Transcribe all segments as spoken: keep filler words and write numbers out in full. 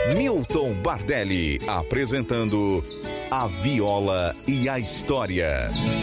Milton Bardelli apresentando A Viola e a História.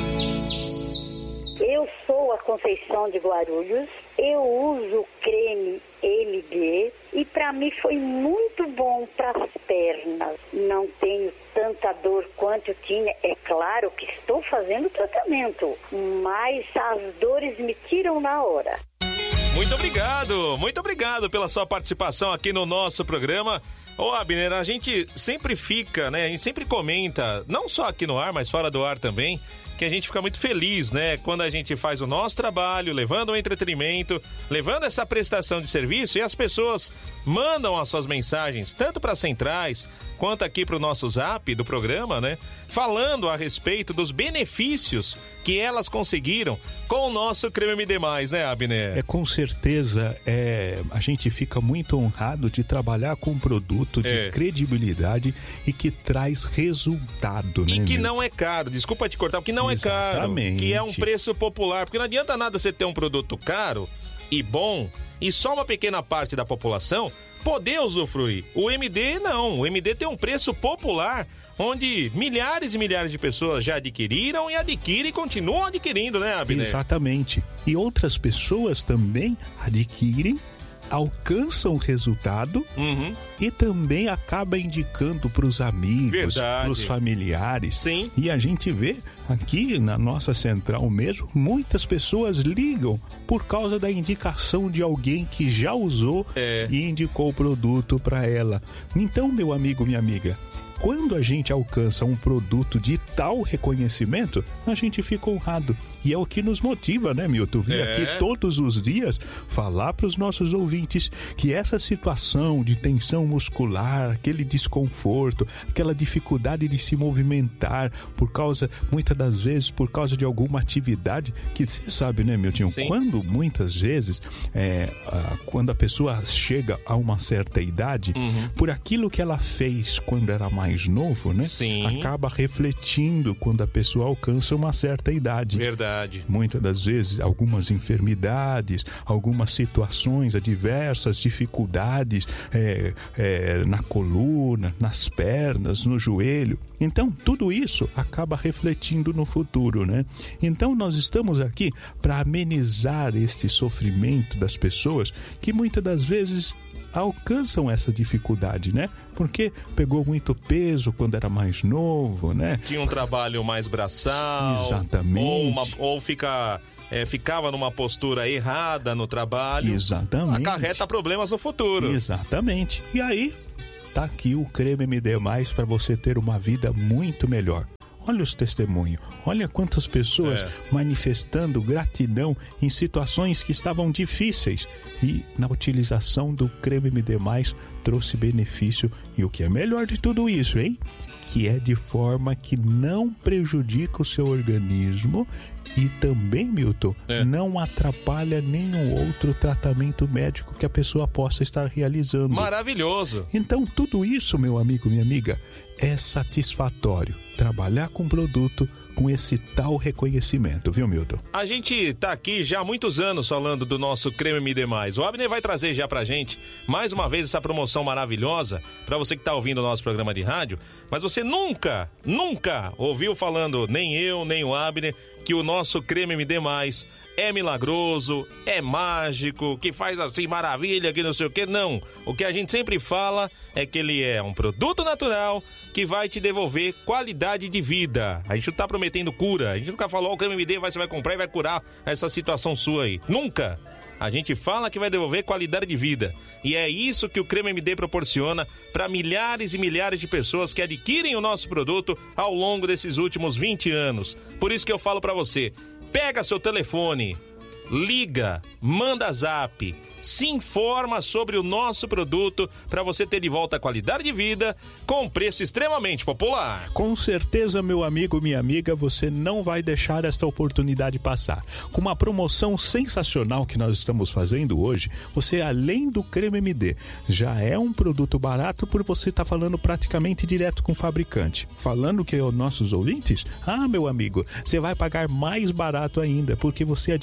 Eu sou a Conceição de Guarulhos, eu uso creme M D e para mim foi muito bom para as pernas. Não tenho tanta dor quanto eu tinha. É claro que estou fazendo tratamento, mas as dores me tiram na hora. Muito obrigado, muito obrigado pela sua participação aqui no nosso programa. Ô Abner, a gente sempre fica, né, a gente sempre comenta, não só aqui no ar, mas fora do ar também, que a gente fica muito feliz, né, quando a gente faz o nosso trabalho, levando o entretenimento, levando essa prestação de serviço e as pessoas mandam as suas mensagens, tanto para as centrais, quanto aqui para o nosso zap do programa, né, falando a respeito dos benefícios que elas conseguiram com o nosso Creme M D mais, né, Abner? É, com certeza, é, a gente fica muito honrado de trabalhar com um produto de é. credibilidade e que traz resultado, e né? E que meu? não é caro, desculpa te cortar, porque não Exatamente. é caro, que é um preço popular, porque não adianta nada você ter um produto caro e bom e só uma pequena parte da população poder usufruir. O M D não, o M D tem um preço popular, onde milhares e milhares de pessoas já adquiriram e adquirem e continuam adquirindo, né, Abner? Exatamente. E outras pessoas também adquirem, alcançam o resultado uhum. e também acaba indicando para os amigos, para os familiares. Sim. E a gente vê aqui na nossa central mesmo, muitas pessoas ligam por causa da indicação de alguém que já usou é. e indicou o produto para ela. Então, meu amigo, minha amiga, quando a gente alcança um produto de tal reconhecimento, a gente fica honrado. E é o que nos motiva, né, Milton? Vir é. aqui todos os dias falar para os nossos ouvintes que essa situação de tensão muscular, aquele desconforto, aquela dificuldade de se movimentar por causa, muitas das vezes, por causa de alguma atividade, que você sabe, né, Milton? Sim. Quando muitas vezes, é, a, quando a pessoa chega a uma certa idade, uhum. por aquilo que ela fez quando era mais novo, né? Sim. Acaba refletindo quando a pessoa alcança uma certa idade. Verdade. Muitas das vezes, algumas enfermidades, algumas situações adversas, dificuldades é, é, na coluna, nas pernas, no joelho. Então, tudo isso acaba refletindo no futuro, né? Então, nós estamos aqui para amenizar este sofrimento das pessoas que muitas das vezes alcançam essa dificuldade, né? Porque pegou muito peso quando era mais novo, né? Tinha um trabalho mais braçal. Exatamente. Ou, uma, ou fica, é, ficava numa postura errada no trabalho. Exatamente. Acarreta problemas no futuro. Exatamente. E aí, tá aqui o Creme M D mais para você ter uma vida muito melhor. Olha os testemunhos, olha quantas pessoas é. manifestando gratidão em situações que estavam difíceis e na utilização do Creme M D mais trouxe benefício e o que é melhor de tudo isso, hein? Que é de forma que não prejudica o seu organismo e também, Milton, é. não atrapalha nenhum outro tratamento médico que a pessoa possa estar realizando. Maravilhoso! Então, tudo isso, meu amigo, minha amiga, é satisfatório. Trabalhar com produto com esse tal reconhecimento, viu, Milton? A gente tá aqui já há muitos anos falando do nosso Creme M D mais. O Abner vai trazer já pra gente, mais uma vez, essa promoção maravilhosa pra você que tá ouvindo o nosso programa de rádio, mas você nunca, nunca ouviu falando, nem eu, nem o Abner, que o nosso Creme M D mais é milagroso, é mágico, que faz assim maravilha, que não sei o que. Não, o que a gente sempre fala é que ele é um produto natural que vai te devolver qualidade de vida. A gente não tá prometendo cura, a gente nunca falou, ó, o Creme M D, você vai comprar e vai curar essa situação sua aí. Nunca! A gente fala que vai devolver qualidade de vida. E é isso que o Creme M D proporciona para milhares e milhares de pessoas que adquirem o nosso produto ao longo desses últimos vinte anos. Por isso que eu falo para você, pega seu telefone, liga, manda zap, se informa sobre o nosso produto para você ter de volta a qualidade de vida com preço extremamente popular. Com certeza, meu amigo, minha amiga, você não vai deixar esta oportunidade passar. Com uma promoção sensacional que nós estamos fazendo hoje, você, além do Creme M D, já é um produto barato por você estar tá falando praticamente direto com o fabricante. Falando que os nossos ouvintes, ah, meu amigo, você vai pagar mais barato ainda, porque você adquirindo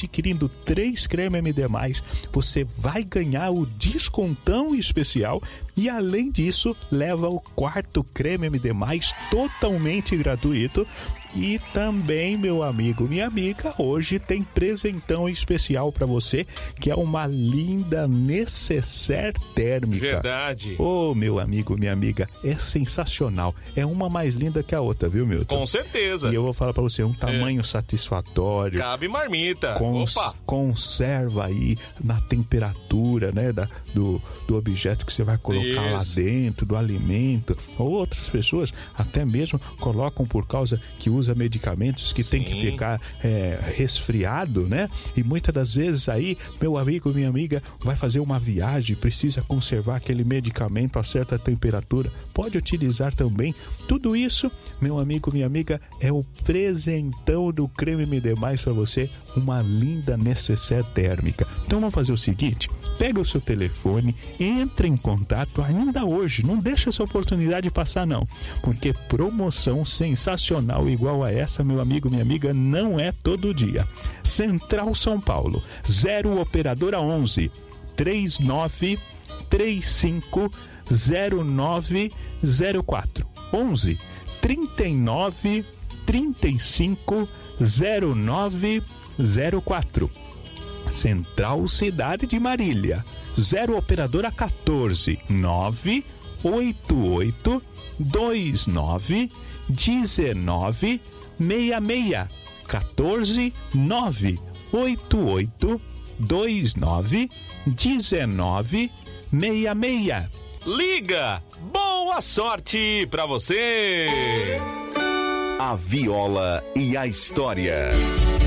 três creme M D mais, você vai ganhar o descontão especial e, além disso, leva o quarto creme M D mais totalmente gratuito. E também, meu amigo, minha amiga, hoje tem presentão especial para você, que é uma linda necessaire térmica. Verdade. Ô, meu amigo, minha amiga, é sensacional. É uma mais linda que a outra, viu, Milton? Com certeza. E eu vou falar para você, um tamanho é. satisfatório. Cabe marmita. Cons- Opa! Conserva aí na temperatura, né, da, do, do objeto que você vai colocar Isso. lá dentro, do alimento. Ou outras pessoas até mesmo colocam por causa que usa medicamentos que Sim. tem que ficar é, resfriado, né? E muitas das vezes aí, meu amigo, minha amiga, vai fazer uma viagem, precisa conservar aquele medicamento a certa temperatura. Pode utilizar também. Tudo isso, meu amigo, minha amiga, é o presentão do creme M D mais para você, uma linda necessaire térmica. Então vamos fazer o seguinte, pega o seu telefone, entra em contato ainda hoje, não deixa essa oportunidade passar não, porque promoção sensacional igual a essa, meu amigo, minha amiga, não é todo dia. Central São Paulo, zero operadora onze, três nove três cinco zero nove zero quatro, onze, trinta e nove, trinta e cinco, zero nove zero quatro. Central Cidade de Marília, zero operadora quatorze, nove oito oito dois nove dezenove sessenta e seis, quatorze nove oito oito dois nove dezenove sessenta e seis. Liga! Boa sorte pra você! A Viola e a História.